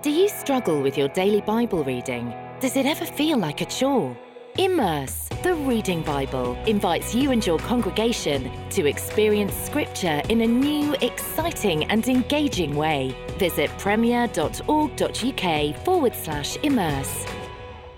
Do you struggle with your daily Bible reading? Does it ever feel like a chore? Immerse, the Reading Bible, invites you and your congregation to experience Scripture in a new, exciting and engaging way. Visit premier.org.uk/immerse.